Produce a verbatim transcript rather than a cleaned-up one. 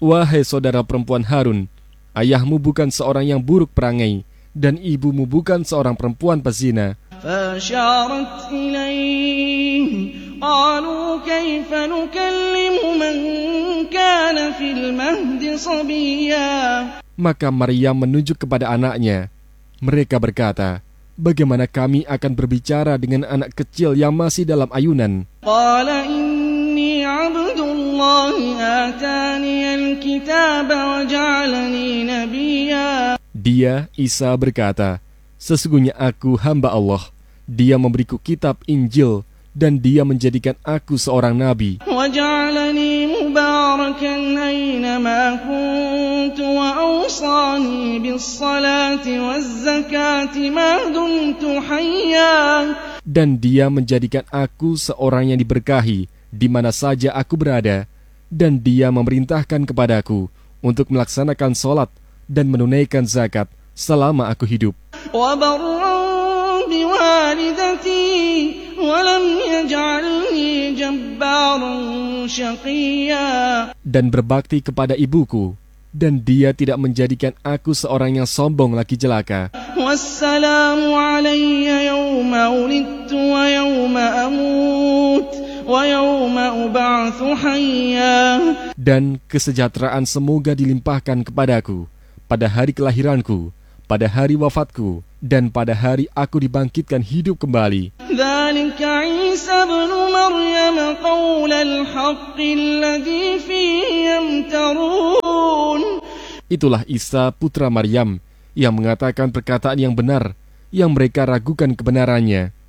Wahai saudara perempuan Harun, ayahmu bukan seorang yang buruk perangai, dan ibumu bukan seorang perempuan pezina. فأشارت إليه قالوا كيف نكلم من كان في المهد صبيا. Maka Maryam menunjuk kepada anaknya. Mereka berkata, bagaimana kami akan berbicara dengan anak kecil yang masih dalam ayunan? قال إني عبد الله آتاني الكتاب وجعلني نبيا. Dia, Isa, berkata, sesungguhnya aku hamba Allah. Dia memberiku kitab Injil dan dia menjadikan aku seorang nabi. وجعلني مباركا أينما كنت وأوصاني بالصلاة والزكاة ما دمت حيا. Dan dia menjadikan aku seorang yang diberkahi di mana saja aku berada, dan dia memerintahkan kepadaku untuk melaksanakan sholat dan menunaikan zakat selama aku hidup. وبرا بوالدتي ولم يجعلني جبارا شقيا. Dan berbakti kepada ibuku, dan dia tidak menjadikan aku seorang yang sombong lagi jelaka. والسلام علي يوم ولدت ويوم أموت ويوم أبعث حيا. Dan kesejahteraan semoga dilimpahkan kepadaku pada hari kelahiranku, pada hari wafatku, dan pada hari aku dibangkitkan hidup kembali. ذلك عيسى ابن مريم قول الحق الذي فيه يمترون. Itulah Isa putra Maryam yang mengatakan perkataan yang benar yang mereka ragukan kebenarannya.